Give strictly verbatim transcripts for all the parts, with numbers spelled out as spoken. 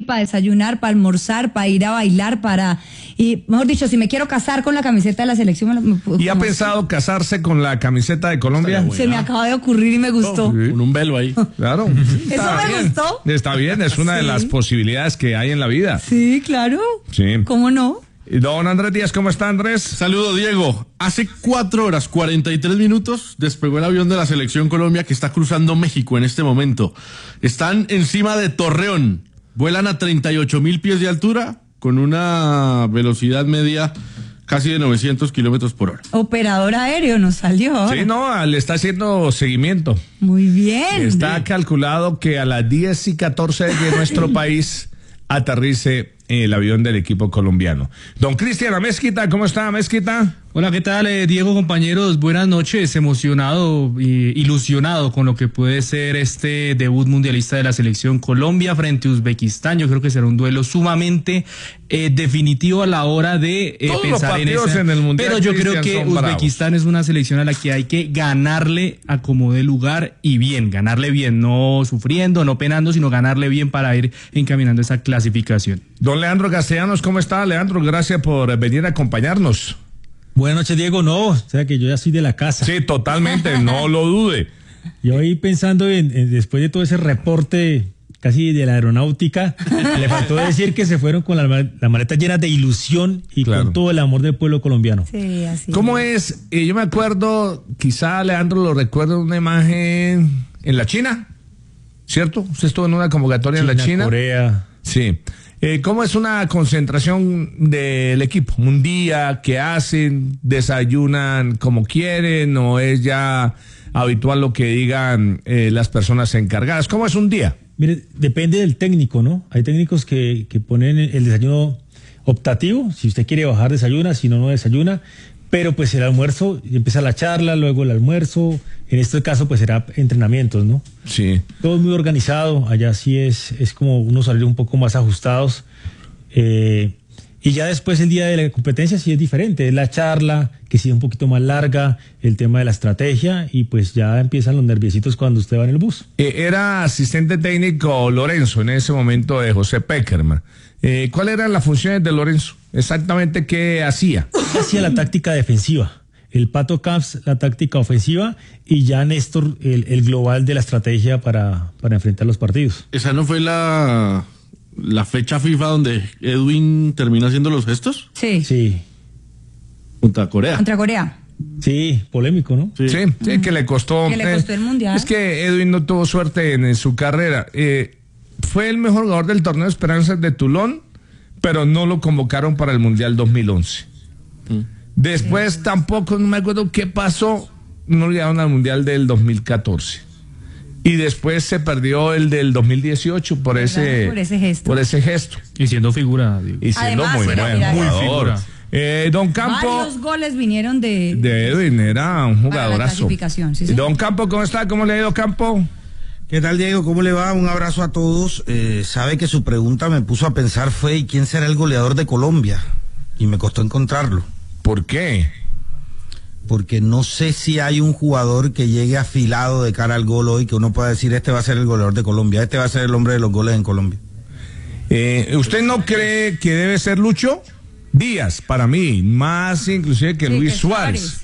para desayunar, para almorzar, para ir a bailar, para... Y, mejor dicho, si me quiero casar con la camiseta de la selección... Me, me, ¿Y ha pensado así? casarse con la camiseta de Colombia? Se me acaba de ocurrir y me gustó. Oh, sí. Con un velo ahí. Claro. ¿Eso me bien. gustó? Está bien, es una sí. de las posibilidades que hay en la vida. Sí, claro. Sí. ¿Cómo no? Don Andrés Díaz, ¿cómo está, Andrés? Saludo, Diego. Hace cuatro horas, cuarenta y tres minutos, despegó el avión de la Selección Colombia que está cruzando México en este momento. Están encima de Torreón. Vuelan a treinta y ocho mil pies de altura con una velocidad media casi de novecientos kilómetros por hora. Operador aéreo nos salió ahora. Sí, no, le está haciendo seguimiento. Muy bien. Está bien. calculado que a las diez y catorce de nuestro país aterrice el avión del equipo colombiano. Don Cristian Amezquita, ¿cómo está, Amezquita? Hola, ¿qué tal, eh, Diego, compañeros? Buenas noches, emocionado e ilusionado con lo que puede ser este debut mundialista de la selección Colombia frente a Uzbekistán. Yo creo que será un duelo sumamente eh, definitivo a la hora de eh, Todos pensar los en esa. en el mundial, Pero yo Cristian, creo que Uzbekistán bravos. es una selección a la que hay que ganarle a como dé lugar y bien, ganarle bien, no sufriendo, no penando, sino ganarle bien para ir encaminando esa clasificación. Don Leandro Castellanos, ¿cómo está, Leandro? Gracias por venir a acompañarnos. Buenas noches, Diego. No, o sea que yo ya soy de la casa. Sí, totalmente, no lo dude. Yo ahí pensando en, en después de todo ese reporte casi de la aeronáutica, le faltó decir que se fueron con la, la maleta llena de ilusión y claro. con todo el amor del pueblo colombiano. Sí, así. ¿Cómo es? Eh, yo me acuerdo, quizá Leandro lo recuerda, una imagen en la China, ¿cierto? Usted estuvo en una convocatoria China, en la China. Corea. Sí. Eh, ¿Cómo es una concentración del equipo? ¿Un día? ¿Qué hacen? ¿Desayunan como quieren? ¿O es ya habitual lo que digan eh, las personas encargadas? ¿Cómo es un día? Mire, depende del técnico, ¿no? Hay técnicos que, que ponen el desayuno optativo. Si usted quiere bajar, desayuna. Si no, no desayuna. Pero pues el almuerzo, empieza la charla, luego el almuerzo. En este caso, pues será entrenamientos, ¿no? Sí. Todo muy organizado. Allá sí es, es como unos horarios un poco más ajustados. Eh, y ya después el día de la competencia sí es diferente. Es la charla, que sí es un poquito más larga, el tema de la estrategia, y pues ya empiezan los nerviositos cuando usted va en el bus. Eh, era asistente técnico Lorenzo en ese momento de José Peckerman. Eh, ¿Cuáles eran las funciones de Lorenzo? Exactamente, ¿qué hacía? Hacía la táctica defensiva. El Pato Camps, la táctica ofensiva, y ya Néstor, el, el global de la estrategia para, para enfrentar los partidos. ¿Esa no fue la, la fecha FIFA donde Edwin termina haciendo los gestos? Sí. Sí. Contra Corea. Contra Corea. Sí, polémico, ¿no? Sí, sí, sí, que le costó. Que le costó el mundial. Es que Edwin no tuvo suerte en, en su carrera. Eh, fue el mejor jugador del torneo de Esperanzas de Toulon, pero no lo convocaron para el Mundial dos mil once. Mm. Después sí. tampoco, no me acuerdo qué pasó, no lo llegaron al Mundial del dos mil catorce. Y después se perdió el del dos mil dieciocho por ese, por ese gesto. Por ese gesto. Y siendo figura. Digo. Y siendo Además, muy mira, buen mira, jugador. Muy figura. Eh, Don Campo. Varios goles vinieron de... De Edwin, era un jugadorazo. Para la clasificación, sí, sí. Don Campo, ¿cómo está? ¿Cómo le ha ido, Campo? ¿Qué tal, Diego? ¿Cómo le va? Un abrazo a todos. Eh, sabe que su pregunta me puso a pensar fue ¿y quién será el goleador de Colombia? Y me costó encontrarlo. ¿Por qué? Porque no sé si hay un jugador que llegue afilado de cara al gol hoy que uno pueda decir este va a ser el goleador de Colombia, este va a ser el hombre de los goles en Colombia. Eh, ¿Usted no cree que debe ser Lucho Díaz, para mí, más inclusive que sí, Luis que Suárez? Suárez.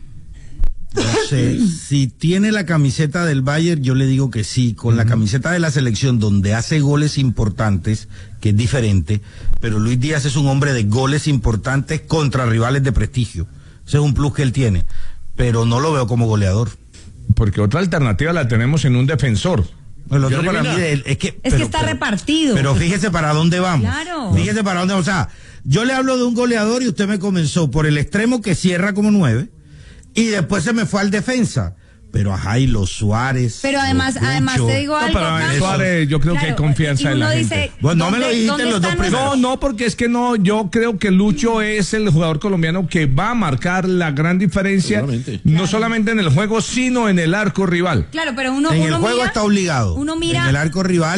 No sé, si tiene la camiseta del Bayern, yo le digo que sí. Con uh-huh. la camiseta de la selección, donde hace goles importantes, que es diferente, pero Luis Díaz es un hombre de goles importantes contra rivales de prestigio. Ese es un plus que él tiene, pero no lo veo como goleador. Porque otra alternativa la tenemos en un defensor. El otro para mí es, es que... Es pero, que está pero, repartido. Pero fíjese para dónde vamos. Claro. Fíjese para dónde vamos. O sea, yo le hablo de un goleador y usted me comenzó por el extremo que cierra como nueve y después se me fue al defensa. Pero a Jairo Suárez. Pero además, además te digo algo. No, pero en Suárez yo creo claro, que hay confianza en la dice, gente. Bueno, no me lo dijiste en los dos primeros. No, no, porque es que no, yo creo que Lucho es el jugador colombiano que va a marcar la gran diferencia, no claro. solamente en el juego, sino en el arco rival. Claro, pero uno En uno el juego mira, está obligado. Uno mira. En el arco rival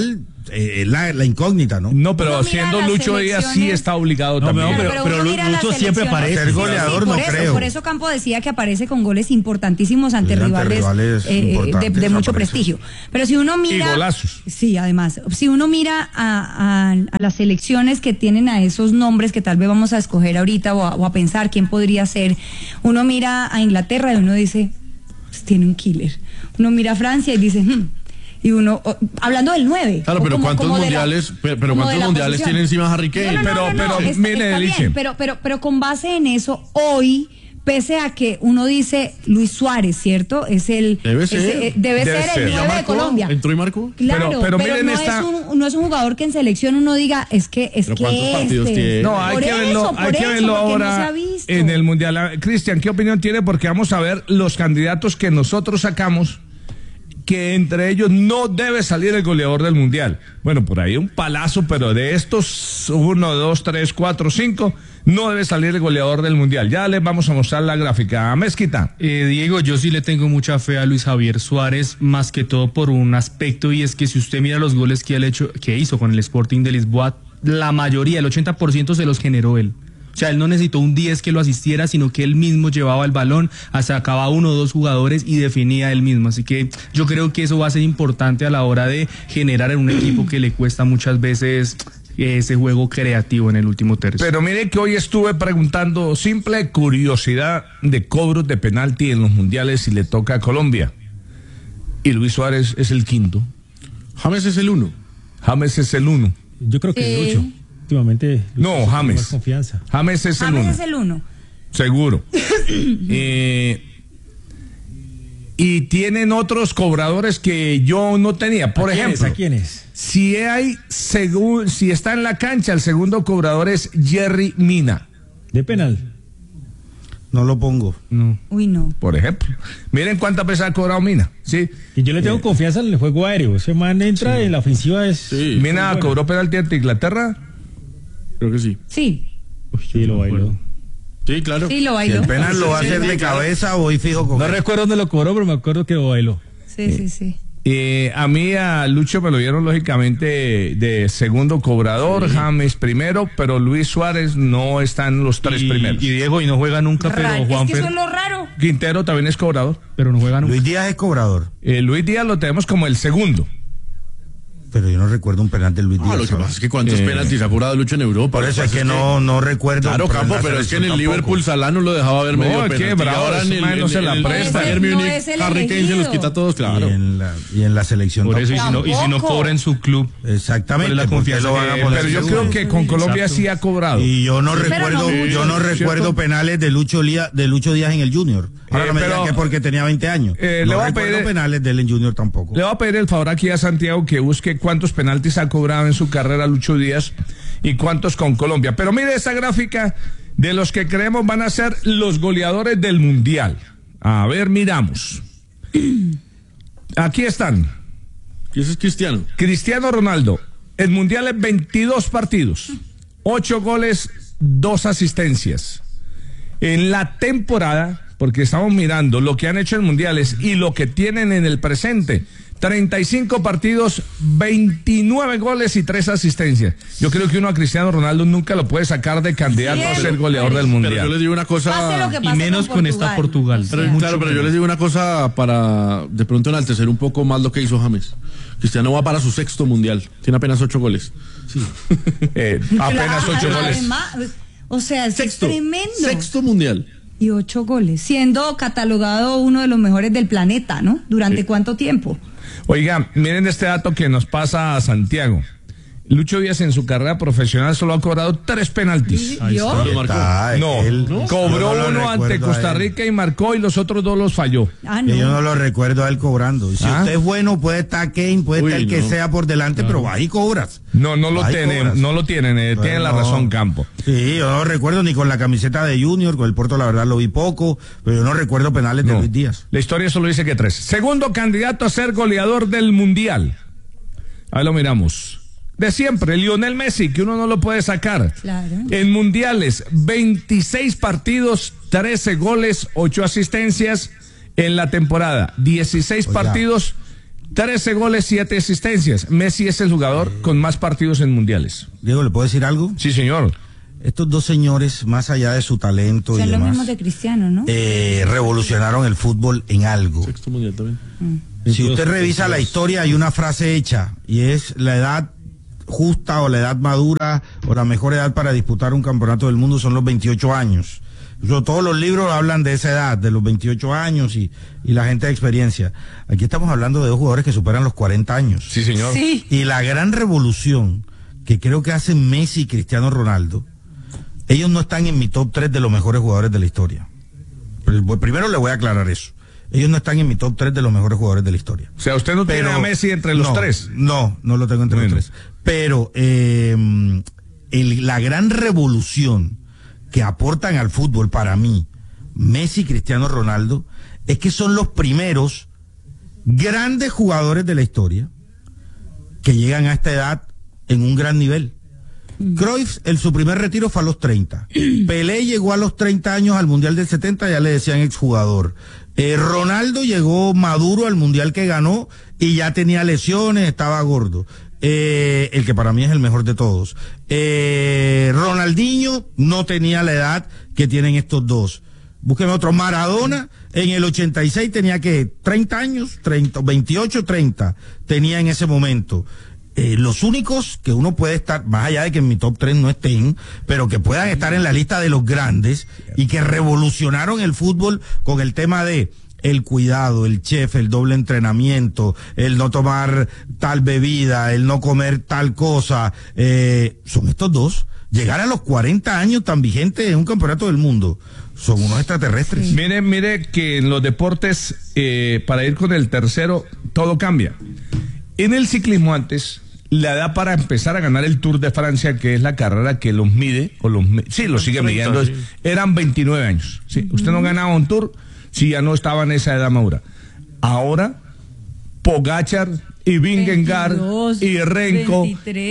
eh, la, la incógnita, ¿no? No, pero Uno mira siendo las Lucho Díaz sí selecciones- está obligado No, también. no, pero- Pero, pero uno Lu- mira las Lucho siempre selecciones- aparece. Ser goleador por no eso, creo. Por eso Campo decía que aparece con goles importantísimos ante Sí, ante rivales, rivales eh, de, importantes de mucho aparece. prestigio. Pero si uno mira... golazos. Sí, además. Si uno mira a, a- a las selecciones que tienen a esos nombres que tal vez vamos a escoger ahorita o a, o a pensar quién podría ser, uno mira a Inglaterra y uno dice, pues, tiene un killer. Uno mira a Francia y dice, hmm. Y uno, o- hablando del nueve. Claro, o pero como- ¿cuántos como de la- mundiales, pero, pero como de cuántos la mundiales posición? tiene encima Harry Kane? No, no, no, Pero- no, no, pero, está- mire, está bien, Eliche. pero, pero, pero con base en eso, hoy, pese a que uno dice Luis Suárez, ¿cierto? Es el Debe ser. ese, eh, debe, Debe ser ser. el ¿Ya nueve de marcó? Colombia. ¿Entró y marcó? Claro, Pero- pero, pero miren no, esta- es un, no es un jugador que en selección uno diga, es que es Pero que ¿cuántos partidos este. tiene? No, hay Por que eso, verlo, por hay que eso, verlo porque no se ahora ha visto. en el Mundial. Ah, Cristian, ¿qué opinión tiene? Porque vamos a ver los candidatos que nosotros sacamos, que entre ellos no debe salir el goleador del Mundial. Bueno, por ahí un palazo, pero de estos, uno, dos, tres, cuatro, cinco, no debe salir el goleador del Mundial. Ya les vamos a mostrar la gráfica. Mezquita. Eh, Diego, yo sí le tengo mucha fe a Luis Javier Suárez, más que todo por un aspecto, y es que si usted mira los goles que, él hecho, que hizo con el Sporting de Lisboa, la mayoría, el ochenta por ciento se los generó él. O sea, él no necesitó un diez que lo asistiera, sino que él mismo llevaba el balón, sacaba uno o dos jugadores y definía él mismo. Así que yo creo que eso va a ser importante a la hora de generar en un equipo que le cuesta muchas veces ese juego creativo en el último tercio. Pero mire que hoy estuve preguntando, simple curiosidad de cobros de penalti en los mundiales si le toca a Colombia. Y Luis Suárez es el quinto. James es el uno. James es el uno. Yo creo que Sí. Lucho. Últimamente. Lucho No, tiene James. más confianza. James es el James uno. es el uno. Seguro. Eh, y tienen otros cobradores que yo no tenía. Por ¿A quiénes? ejemplo, ¿A quiénes? si hay segu- si está en la cancha, el segundo cobrador es Jerry Mina. De penal. No lo pongo. No. Uy, no. Por ejemplo. Miren cuántas veces ha cobrado Mina. Sí. Y yo le tengo Eh, confianza en el juego aéreo. Ese man entra en la ofensiva es. Sí. Mina bueno. cobró penalti ante Inglaterra. Creo que sí. Sí, Sí, lo bailó. Sí, claro. sí lo Si bailó. el penal lo va a hacer de cabeza, voy fijo con No él. recuerdo dónde lo cobró, pero me acuerdo que lo bailó. Sí, sí, sí. Eh, a mí, a Lucho me lo dieron lógicamente de segundo cobrador, James primero, pero Luis Suárez no está en los tres y, primeros. y Diego, y no juega nunca, pero Raro. Es Juanfer, que eso es lo raro. Quintero también es cobrador. pero no juega nunca. Luis Díaz es cobrador, Eh, Luis Díaz lo tenemos como el segundo. pero yo no recuerdo un penal de Luis Ah, Díaz. lo que ¿sabes? pasa es que cuántos Eh, penaltis ha cobrado Lucho en Europa. Por eso Lo es pasa que no, no recuerdo. Claro, pero Campo, la pero es que en el selección Liverpool tampoco. Salah no lo dejaba ver No, medio qué penalti. Y bravo, ahora en ese el, man no en se la el- presta. en el Bayern No Múnich, es el Harry Kane se los elegido. quita a todos, claro. Y en la, y en la selección Por eso, y tampoco. si, no, y si no Tampoco. cobra en su club. Exactamente. ¿Cuál es la porque confianza lo van a que- poner Pero yo seguro. creo que con Colombia Exacto. sí ha cobrado. Y yo no Pero recuerdo, no yo no mucho, recuerdo ¿cierto? penales de Lucho, Lía- de Lucho Díaz en el Junior. Ahora Eh, no me pero- digan que porque tenía veinte años. Eh, le no voy a recuerdo pedir- penales de él en Junior tampoco. Le voy a pedir el favor aquí a Santiago que busque cuántos penaltis ha cobrado en su carrera Lucho Díaz y cuántos con Colombia. Pero mire esa gráfica de los que creemos van a ser los goleadores del Mundial. A ver, miramos. Aquí están. Y ese es Cristiano. Cristiano Ronaldo, el Mundial es veintidós partidos, ocho goles, dos asistencias. En la temporada, porque estamos mirando lo que han hecho en mundiales y lo que tienen en el presente, treinta y cinco partidos, veintinueve goles y tres asistencias. Yo creo que uno a Cristiano Ronaldo nunca lo puede sacar de candidato a ser goleador del Pero yo mundial. les digo una Pase lo cosa. que Y pase menos con esta Portugal. O Pero, sea, claro, pero yo les digo una cosa para de pronto enaltecer un poco más lo que hizo James. Cristiano va para su sexto mundial. Tiene apenas ocho goles. Eh, apenas claro, ocho goles. además, o sea, es Sexto. tremendo. Sexto mundial. Y ocho goles, siendo catalogado uno de los mejores del planeta, ¿no? ¿Durante cuánto tiempo? Oiga, miren este dato que nos pasa a Santiago. Lucho Díaz en su carrera profesional solo ha cobrado tres penaltis. ¿Yo? Lo marcó. Está, No, él- cobró yo no lo uno ante recuerdo a Costa él. Rica y marcó y los otros dos los falló. Ah, Que yo no no. lo recuerdo a él cobrando. Si Ah. usted es bueno, puede estar Kane, puede Uy, estar el que no. sea por delante, pero va y cobras. No, no lo Va y tienen, cobras. no lo tienen, eh, tienen la No. razón Campo. Sí, yo no recuerdo ni con la camiseta de Junior, con el Porto la verdad lo vi poco, pero yo no recuerdo penales de No. Luis Díaz. La historia solo dice que tres. Segundo candidato a ser goleador del Mundial. Ahí lo miramos. De siempre, Lionel Messi, que uno no lo puede sacar. Claro. En mundiales, veintiséis partidos, trece goles, ocho asistencias en la temporada. dieciséis Oiga. partidos, trece goles, siete asistencias. Messi es el jugador con más partidos en mundiales. Diego, ¿le puedo decir algo? Sí, señor. Estos dos señores, más allá de su talento Son y los demás, mismos de Cristiano, ¿no? eh, revolucionaron el fútbol en algo. Sexto mundial también. Mm. Si usted revisa la historia, hay una frase hecha, y es la edad justa o la edad madura o la mejor edad para disputar un campeonato del mundo son los veintiocho años. Yo, todos los libros hablan de esa edad, de los veintiocho años y, y la gente de experiencia. Aquí estamos hablando de dos jugadores que superan los cuarenta años. Sí, señor. Sí. Y la gran revolución que creo que hacen Messi y Cristiano Ronaldo, ellos no están en mi top tres de los mejores jugadores de la historia. Pero primero le voy a aclarar eso. Ellos no están en mi top tres de los mejores jugadores de la historia. O sea, usted no Pero, tiene a Messi entre los no, tres. No, no lo tengo entre Bueno. los tres. Pero eh, el, la gran revolución que aportan al fútbol para mí, Messi y Cristiano Ronaldo, es que son los primeros grandes jugadores de la historia que llegan a esta edad en un gran nivel. Cruyff, el, su primer retiro fue a los treinta. Pelé llegó a los treinta años al Mundial del setenta, ya le decían exjugador. Eh, Ronaldo llegó maduro al Mundial que ganó y ya tenía lesiones, estaba gordo. Eh, el que para mí es el mejor de todos. Eh, Ronaldinho no tenía la edad que tienen estos dos. Búsqueme otro. Maradona en el ochenta y seis tenía que treinta años, treinta, veintiocho, treinta tenía en ese momento. Eh, los únicos que uno puede estar, más allá de que en mi top tres no estén, pero que puedan estar en la lista de los grandes y que revolucionaron el fútbol con el tema de el cuidado, el chef, el doble entrenamiento, el no tomar tal bebida, el no comer tal cosa, eh, son estos dos. Llegar a los cuarenta años tan vigentes en un campeonato del mundo, son unos extraterrestres. Sí. Mire, mire que en los deportes, eh, para ir con el tercero, todo cambia. En el ciclismo antes, la edad para empezar a ganar el Tour de Francia, que es la carrera que los mide, o los sí, los sigue midiendo, sí. Eran veintinueve años. Sí, usted no ganaba un Tour si ya no estaba en esa edad madura. Ahora, Pogacar y Vingegaard y Renko veintitrés.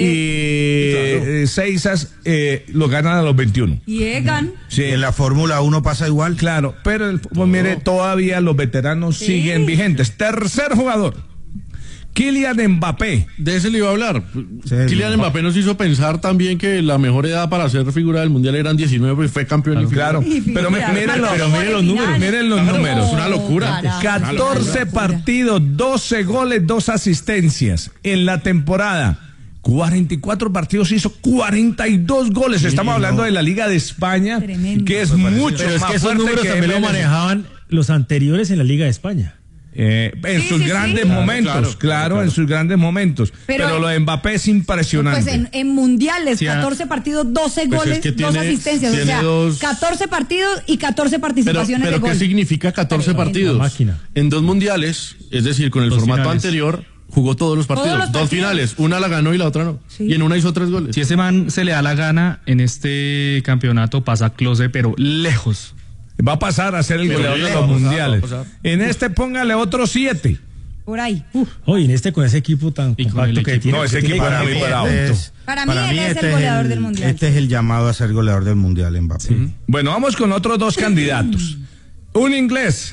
y eh, Seizas eh, lo ganan a los veintiuno. Y Egan. Sí. En la Fórmula uno pasa igual. Claro, pero el, pues, mire, todavía los veteranos Sí. siguen vigentes. Tercer jugador, Kylian Mbappé. De ese le iba a hablar. Sí, Kylian no. Mbappé nos hizo pensar también que la mejor edad para ser figura del mundial eran diecinueve, y fue campeón. y Claro, Y pero mi- figura, miren los, pero miren los números, miren los Claro, números. es una locura. carajo. catorce Locura. partidos, doce goles, dos asistencias en la temporada. cuarenta y cuatro partidos, hizo cuarenta y dos goles. Estamos no. hablando de la Liga de España, Tremendo. que es Me parece- mucho Pero es más que esos fuerte números que también lo M L S. manejaban los anteriores en la Liga de España. Eh, en Sí, sus sí, grandes sí. momentos, Claro, claro, claro, claro. en sus grandes momentos. Pero, Pero- lo de Mbappé es impresionante. Pues en, en mundiales, Sí, ah. catorce partidos, doce Pues goles, es que dos tiene- asistencias. O tiene sea, dos- catorce partidos y catorce Pero, participaciones pero de ¿qué gol. significa catorce Tremendo. partidos? La máquina. En dos mundiales, es decir, con el Dos formato finales. anterior, jugó todos los partidos. Todos los Dos partidos. finales, una la ganó y la otra no. Sí. Y en una hizo tres goles. Si ese man se le da la gana en este campeonato, pasa close, pero lejos. Va a pasar a ser el Pero goleador de lejos, los va a pasar, mundiales. va a pasar. En este póngale otros siete. Por ahí. Oye, en este con ese equipo tan Y con compacto el que equipo- tiene. No, ese que tiene equipo que era muy ganar. bravo. Este es- Para mí él es el goleador del Mundial. Este es el llamado a ser goleador del mundial, Mbappé. Bueno, vamos con otros dos candidatos. Un inglés,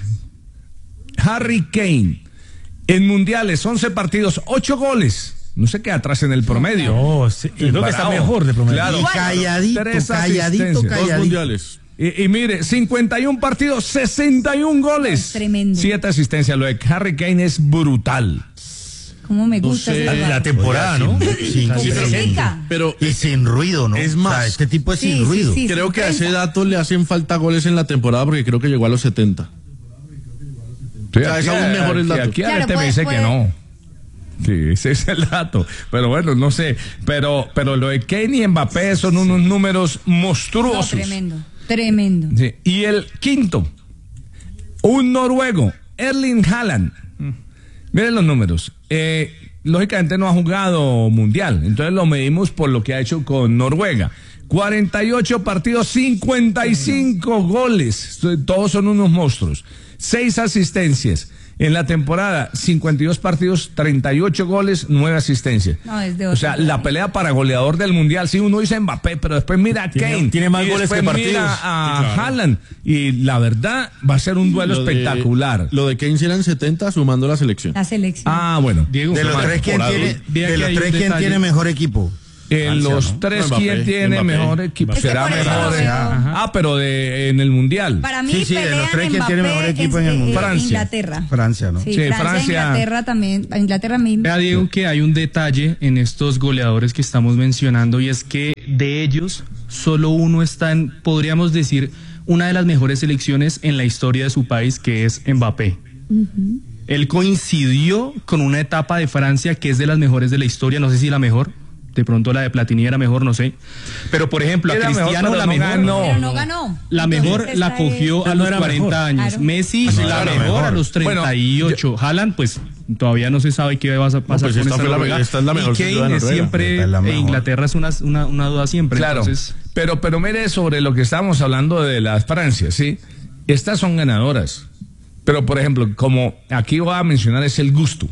Harry Kane. En mundiales, once partidos, ocho goles. No se queda atrás en el promedio. No, sí, yo creo que está Bravo. mejor de promedio. Claro. Y calladito, Tres calladito, asistencias. Dos calladito. mundiales. Y, y mire, cincuenta y uno partidos, sesenta y uno goles. Tremendo. Siete asistencias. Lo de Harry Kane es brutal. Cómo me No gusta sé. ese La jugador. temporada, ¿no? Sin- sin- Con Sí, pero- música. Pero Y sin ruido, ¿no? Es O más, sea, este tipo es Sí, sin sí, ruido. sí. creo que a ese cincuenta. dato le hacen falta goles en la temporada porque creo que llegó a los setenta. Sí, sea, es aún mejor el aquí- dato. Aquí Claro, Arete me puede- dice que puede- no. Sí, ese es el dato. Pero bueno, no sé. Pero, pero lo de Kane y Mbappé son unos números No, monstruosos. tremendo. Tremendo. Sí. Y el quinto, un noruego, Erling Haaland. Miren los números. Eh, lógicamente no ha jugado mundial, entonces lo medimos por lo que ha hecho con Noruega. cuarenta y ocho partidos, cincuenta y cinco goles. Todos son unos monstruos. Seis asistencias. En la temporada, cincuenta y dos partidos, treinta y ocho goles, nueve asistencias. No, es de o otro sea, nivel. la pelea para goleador del Mundial. Sí, uno dice Mbappé, pero después mira a Tiene- Kane. tiene más y goles después que partidos. mira a Sí, claro. Haaland. Y la verdad, va a ser un duelo Lo de- espectacular. Lo de Kane eran setenta sumando la selección. La selección. Ah, bueno. Diego, De los Sumar, tres, ¿quién por tiene, ahí, vea de que los hay un tres, ¿quién detalle. tiene mejor equipo? En Francia, los ¿no? tres, Mbappé, ¿quién tiene Mbappé. mejor equipo? Es que Será por eso mejor. lo eh. veo- Ah, pero de en el Mundial. Para mí, Sí, sí, de los pelean tres, ¿quién tiene Mbappé, mejor equipo en el es- mundo? eh, Francia. Inglaterra. Francia, ¿no? Sí, Sí, Francia, Francia. Inglaterra también. Inglaterra mismo. Vea, Diego, que hay un detalle en estos goleadores que estamos mencionando y es que de ellos solo uno está en, podríamos decir, una de las mejores selecciones en la historia de su país, que es Mbappé. Él coincidió con una etapa de Francia que es de las mejores de la historia, no sé si la mejor, de pronto la de Platini era mejor, no sé. Pero por ejemplo, a Era mejor, Cristiano pero la no mejor. ganó. Pero no ganó. La Entonces, mejor la esta cogió es- a no los era cuarenta mejor. años. Claro. Messi Sí, la claro, mejor mejor. a los treinta y ocho. Haaland, pues todavía no se sabe qué va a pasar pues con esta esta fue la- Noruega. esta es la mejor Y ciudad de Kane es Noruega. siempre, Esta es la e mejor. Inglaterra es una, una, una duda siempre. Claro. Entonces, Pero, pero mire sobre lo que estábamos hablando de las Francias, ¿sí? Estas son ganadoras. Pero, por ejemplo, como aquí voy a mencionar es el gusto.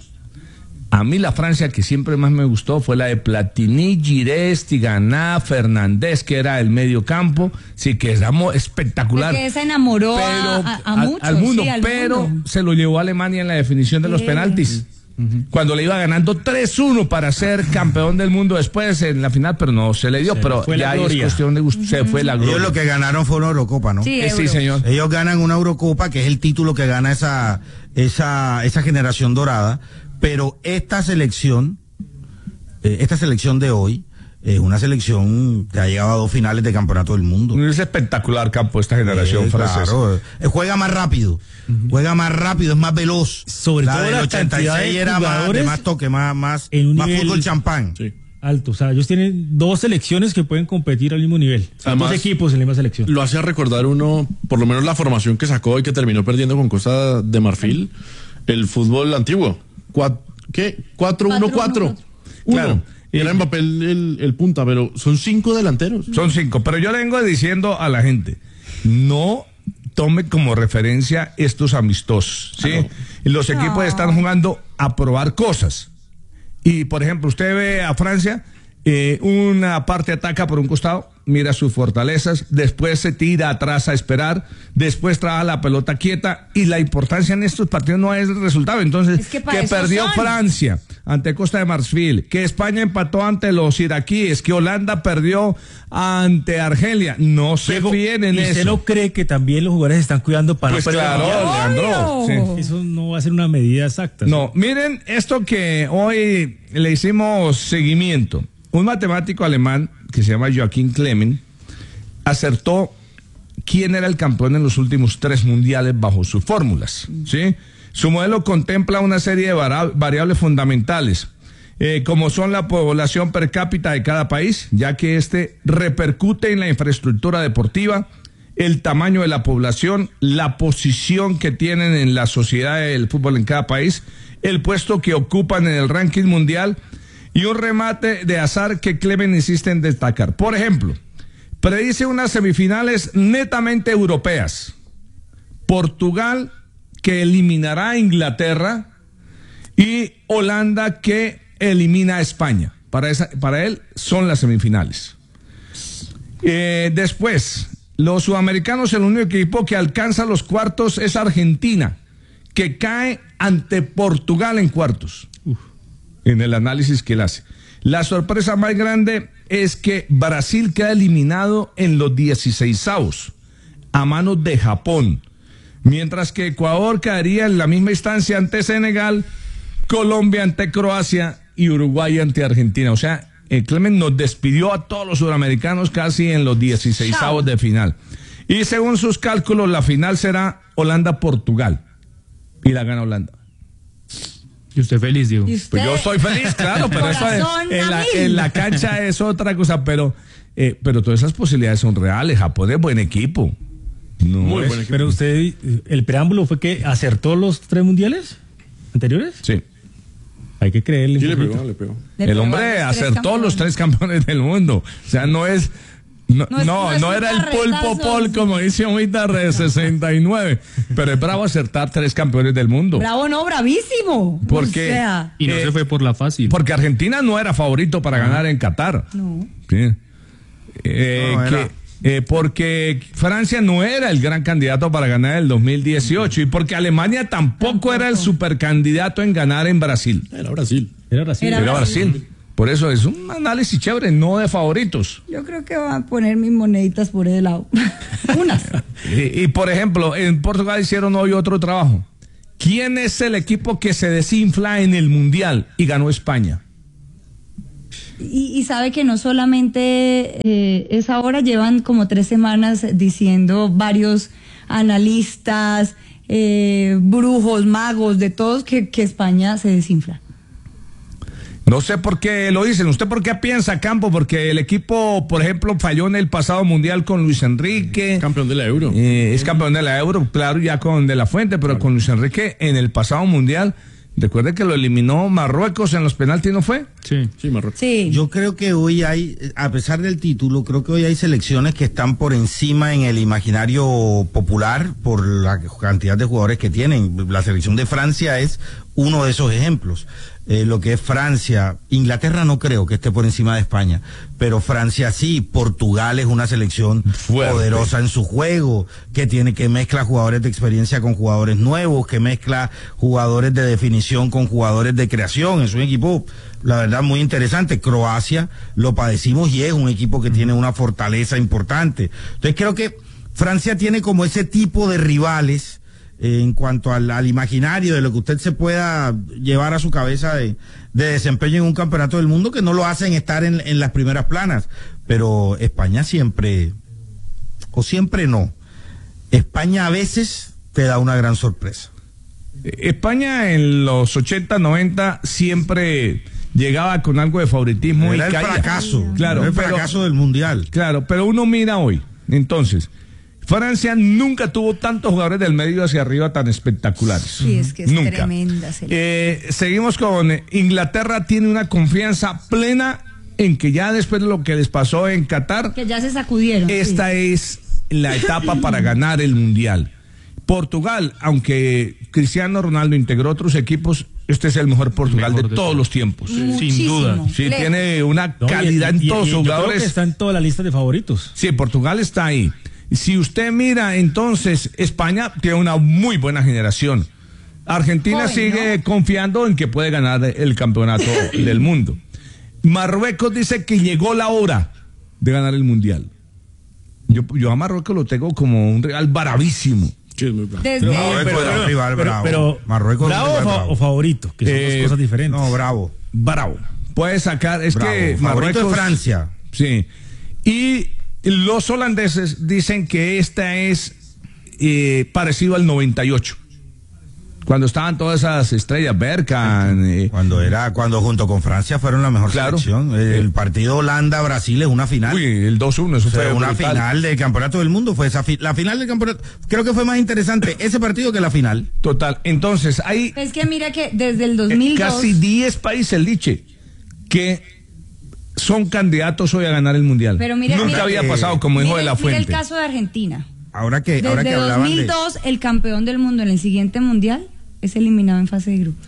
A mí la Francia que siempre más me gustó fue la de Platini, Giroud, Tigana, Fernández, que era el medio campo. Sí, que era mo- espectacular. Porque esa enamoró a- Pero, a, a al- muchos. al mundo, sí, al pero mundo. se lo llevó a Alemania en la definición de los Sí. penaltis. Cuando le iba ganando tres uno para ser campeón del mundo después en la final, pero no se le dio. Se le pero fue la ya ahí es gloria. cuestión de gusto. Se fue la gloria. Ellos lo que ganaron fue una Eurocopa, ¿no? Sí, Eh, sí, Euro. señor. Ellos ganan una Eurocopa, que es el título que gana esa, esa, esa generación dorada, pero esta selección, eh, esta selección de hoy, es una selección que ha llegado a dos finales de campeonato del mundo. Es espectacular campo esta generación Eh, francesa. claro, eh, juega más rápido, juega más rápido, es más veloz. Sobre la todo del la ochenta y cantidad seis de era más, de jugadores más toque, más, más, en un más nivel- fútbol champán. Sí. Alto, o sea, ellos tienen dos selecciones que pueden competir al mismo nivel. O sea, Además, dos equipos en la misma selección. Lo hace recordar uno, por lo menos la formación que sacó y que terminó perdiendo con Costa de Marfil, el fútbol antiguo. Cua- ¿Qué? cuatro uno cuatro. Claro. Era Mbappé el, el- el punta, pero son cinco delanteros. Son cinco. Pero yo le vengo diciendo a la gente, no tome como referencia estos amistosos, ¿sí? Y los equipos No. están jugando a probar cosas. Y, por ejemplo, usted ve a Francia, eh, una parte ataca por un costado, mira sus fortalezas, después se tira atrás a esperar, después trabaja la pelota quieta, y la importancia en estos partidos no es el resultado. Entonces, Es que para que eso perdió son. Francia ante Costa de Marfil, que España empató ante los iraquíes, que Holanda perdió ante Argelia. No se Diego, fíen en ¿y usted eso. no cree que también los jugadores se están cuidando para Pues no perder claro, el mundial? Leandro. sí. Obvio. Eso no va a ser una medida exacta. No, miren esto que hoy le hicimos seguimiento. Un matemático alemán que se llama Joachim Klemen acertó quién era el campeón en los últimos tres mundiales bajo sus fórmulas, ¿sí? Su modelo contempla una serie de vara- variables fundamentales, eh, como son la población per cápita de cada país, ya que este repercute en la infraestructura deportiva, el tamaño de la población, la posición que tienen en la sociedad del fútbol en cada país, el puesto que ocupan en el ranking mundial y un remate de azar que Klemen insiste en destacar. Por ejemplo, predice unas semifinales netamente europeas. Portugal, que eliminará a Inglaterra, y Holanda, que elimina a España. Para, esa, para él son las semifinales. Eh, después, los sudamericanos, el único equipo que alcanza los cuartos es Argentina, que cae ante Portugal en cuartos. En el análisis que él hace. La sorpresa más grande es que Brasil queda eliminado en los dieciseisavos a manos de Japón, mientras que Ecuador quedaría en la misma instancia ante Senegal, Colombia ante Croacia y Uruguay ante Argentina. O sea, el Clemen nos despidió a todos los sudamericanos casi en los dieciseisavos de final. Y según sus cálculos, la final será Holanda-Portugal. Y la gana Holanda. y usted feliz, Diego. Y usted- Pues yo estoy feliz, claro, pero eso es- Corazón en, a la, mil. en la cancha es otra cosa, pero eh, pero todas esas posibilidades son reales. Japón es buen equipo. No Muy es- buen equipo. Pero usted, eh, el preámbulo fue que acertó los tres mundiales anteriores. Sí. Hay que creerle. Sí, un le poquito. pegó, le pegó. Le El pegó a hombre los tres acertó los campeones. tres campeones del mundo. O sea, no es No, No es- no, no es no un era el carretazo, pulpo pol, sí. como dice Omita de sesenta y nueve. Pero es bravo acertar tres campeones del mundo. Bravo, no, bravísimo. ¿Por O qué? sea, Y no Eh, se fue por la fácil. Porque Argentina no era favorito para ganar en Qatar. no. Sí. Eh, No, era- que- eh, porque Francia no era el gran candidato para ganar el dos mil dieciocho y porque Alemania tampoco, Tampoco. era el supercandidato en ganar en Brasil. Era Brasil. Era Brasil. Era Era Brasil. Brasil. Por eso es un análisis chévere, no de favoritos. Yo creo que voy a poner mis moneditas por ese lado. Unas. Y, y, por ejemplo, en Portugal hicieron hoy otro trabajo. ¿Quién es el equipo que se desinfla en el Mundial y ganó España? Y, y sabe que no solamente eh, es ahora, llevan como tres semanas diciendo varios analistas, eh, brujos, magos, de todos, que, que España se desinfla. No sé por qué lo dicen. ¿Usted por qué piensa, Campo? Porque el equipo, por ejemplo, falló en el pasado Mundial con Luis Enrique. Campeón de la Euro. Eh, es campeón de la Euro, claro, ya con De La Fuente, pero con Luis Enrique en el pasado Mundial. Recuerde que lo eliminó Marruecos en los penaltis, ¿no fue? Sí. Sí, Marruecos. Sí. Yo creo que hoy hay, a pesar del título, creo que hoy hay selecciones que están por encima en el imaginario popular por la cantidad de jugadores que tienen. La selección de Francia es uno de esos ejemplos. Eh, lo que es Francia, Inglaterra no creo que esté por encima de España, pero Francia sí. Portugal es una selección Fuerte. poderosa en su juego, que tiene, que mezcla jugadores de experiencia con jugadores nuevos, que mezcla jugadores de definición con jugadores de creación. Es un equipo, la verdad, muy interesante. Croacia lo padecimos y es un equipo que tiene una fortaleza importante. Entonces creo que Francia tiene como ese tipo de rivales eh, en cuanto al, al imaginario de lo que usted se pueda llevar a su cabeza de, de desempeño en un campeonato del mundo, que no lo hacen estar en, en las primeras planas. Pero España siempre, o siempre no, España a veces te da una gran sorpresa. España en los ochenta, noventa siempre llegaba con algo de favoritismo. Era y el caía. fracaso, Claro, era el pero- fracaso del mundial. Claro, pero uno mira hoy. Entonces, Francia nunca tuvo tantos jugadores del medio hacia arriba tan espectaculares. Sí, es que es Nunca. tremenda selección. Eh, seguimos con eh, Inglaterra, tiene una confianza plena en que ya después de lo que les pasó en Qatar, Que ya se sacudieron. sí. esta es la etapa para ganar el Mundial. Portugal, aunque Cristiano Ronaldo integró otros equipos, este es el mejor Portugal Mejor de de todos todos. los tiempos. Sin Muchísimo. duda. Sí, Lejos. tiene una No, y- calidad y- en todos y- sus yo creo jugadores. que está en toda la lista de favoritos. Sí, Portugal está ahí. Si usted mira, entonces, España tiene una muy buena generación. Argentina Joven, sigue ¿no? confiando en que puede ganar el campeonato del mundo. Marruecos dice que llegó la hora de ganar el mundial. Yo, yo a Marruecos lo tengo como un real bravísimo. Sí, es muy bravo. Desde Marruecos pero- era un rival pero- bravo. pero- Marruecos es un ¿Bravo o, rival fa- bravo. o favorito? Que son Eh, dos cosas diferentes. No, bravo. Bravo. Puede sacar, es Bravo. que Favorito Marruecos. de Francia. Sí. Y los holandeses dicen que esta es eh, parecido al noventa y ocho. Cuando estaban todas esas estrellas, Bergkamp, eh, Cuando era, cuando junto con Francia fueron la mejor Claro. selección. El partido Holanda-Brasil es una final. uy, el dos uno, eso O sea, fue una brutal. final del campeonato del mundo. Fue esa fi- la final del campeonato. Creo que fue más interesante ese partido que la final. Total. Entonces, hay Es que mira que desde el dos eh, mil dos. casi diez países, Liche, que son candidatos hoy a ganar el mundial. Pero mire- Nunca mire- había pasado, como dijo mire- de la mire el Fuente. caso de Argentina. Ahora que, ahora que Desde hablaban de. dos mil dos, el campeón del mundo en el siguiente mundial es eliminado en fase de grupos.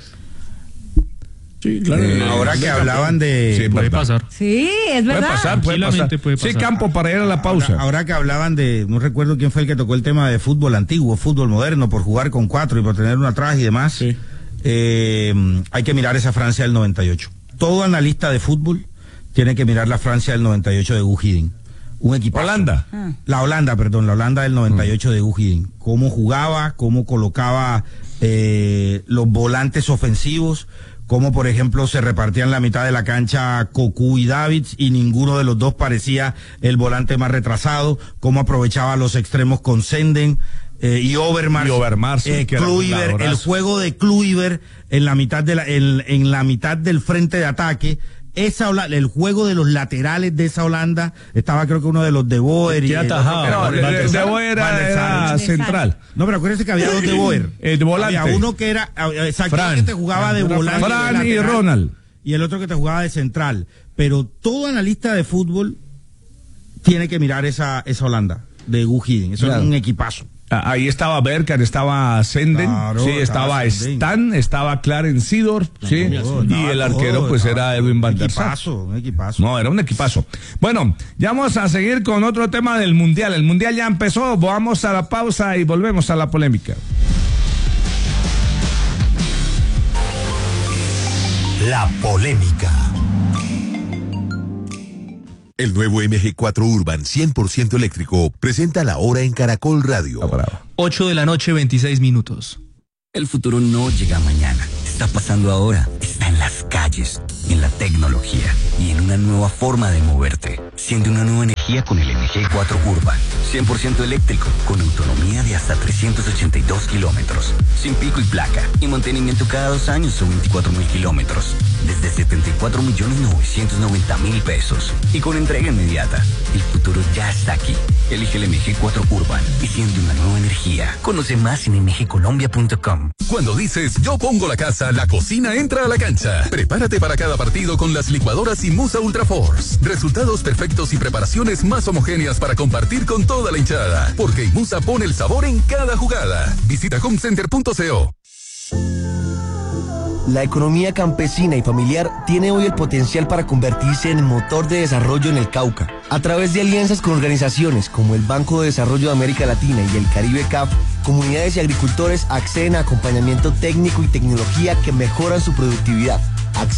Sí, claro. Eh, Ahora que hablaban de. Sí, Puede verdad. pasar. Sí, es Puede verdad. pasar, puede pasar. Tranquilamente puede Sí, pasar. Campo, para ir a la pausa. Ahora, ahora que hablaban de, no recuerdo quién fue el que tocó el tema de fútbol antiguo, fútbol moderno, por jugar con cuatro y por tener una atrás y demás, Sí. eh, hay que mirar esa Francia del noventa y ocho. Todo analista de fútbol tiene que mirar la Francia del noventa y ocho de Gus Hiddink. Un equipo. Holanda. Ah. La Holanda, perdón, la Holanda del noventa y ocho de Gus Hiddink. Cómo jugaba, cómo colocaba eh, los volantes ofensivos, cómo por ejemplo se repartían la mitad de la cancha Cocu y Davids y ninguno de los dos parecía el volante más retrasado, cómo aprovechaba los extremos con Senden eh, y Overmars, Y Overmars, eh, que era un Kluivert, el jugadorazo. juego de Kluivert en la mitad de la, en, en la mitad del frente de ataque. Esa Hola- el juego de los laterales de esa Holanda estaba creo que uno de los de Boer y ¿Quién el otro atajaba? que era No, Van de, Van der de, Sar. de Boer era, Van der Sar. era Van der Sar. central. No, pero acuérdense que había dos de Boer. El de volante. Había uno que era, exacto, Fran. que te jugaba de volante. Fran de y lateral, Ronald. Y el otro que te jugaba de central. Pero todo analista de fútbol tiene que mirar esa, esa Holanda de Guus Hiddink. Eso Claro. es un equipazo. Ahí estaba Berkan, estaba Senden, Claro, sí, estaba estaba Senden. Stan, estaba Clarence Seedorf, sí, No, y no, el no, arquero pues no, era Edwin van der Sar. Equipazo, un equipazo. No, era un equipazo. Bueno, ya vamos a seguir con otro tema del Mundial. El Mundial ya empezó, vamos a la pausa y volvemos a la polémica. La polémica. El nuevo M G cuatro Urban cien por ciento eléctrico presenta la hora en Caracol Radio. ocho de la noche, veintiséis minutos. El futuro no llega mañana, está pasando ahora, está en las calles, en la tecnología y en una nueva forma de moverte. Siente una nueva energía con el M G cuatro Urban, cien por ciento eléctrico, con autonomía de hasta trescientos ochenta y dos kilómetros, sin pico y placa, y mantenimiento cada dos años o veinticuatro mil kilómetros, desde setenta y cuatro millones novecientos noventa mil pesos, y con entrega inmediata. El futuro ya está aquí. Elige el M G cuatro Urban y siente una nueva energía. Conoce más en m g colombia punto com. Cuando dices yo pongo la casa, la cocina entra a la cancha. Prepárate para cada partido con las licuadoras Imusa Ultra Force. Resultados perfectos y preparaciones más homogéneas para compartir con toda la hinchada. Porque Imusa pone el sabor en cada jugada. Visita homecenter punto co. La economía campesina y familiar tiene hoy el potencial para convertirse en el motor de desarrollo en el Cauca. A través de alianzas con organizaciones como el Banco de Desarrollo de América Latina y el Caribe C A F, comunidades y agricultores acceden a acompañamiento técnico y tecnología que mejoran su productividad,